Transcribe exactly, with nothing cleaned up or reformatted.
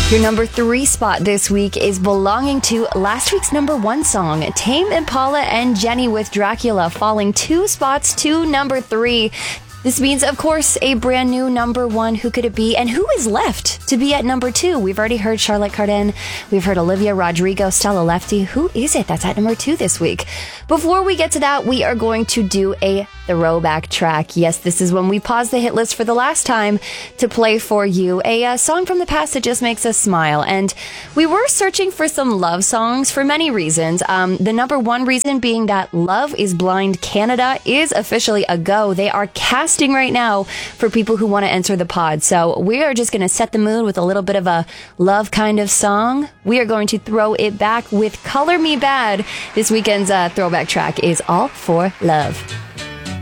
Your number three spot this week is belonging to last week's number one song, Tame Impala and Jenny with Dracula, falling two spots to number three. This means, of course, a brand new number one. Who could it be? And who is left to be at number two? We've already heard Charlotte Cardin. We've heard Olivia Rodrigo, Stella Lefty. Who is it that's at number two this week? Before we get to that, we are going to do a throwback track. Yes, this is when we pause the hit list for the last time to play for you a, a song from the past that just makes us smile. And we were searching for some love songs for many reasons. Um, the number one reason being that Love is Blind Canada is officially a go. They are casting right now for people who want to enter the pod. So we are just going to set the mood with a little bit of a love kind of song. We are going to throw it back with Color Me Bad. This weekend's uh, throwback track is All for Love.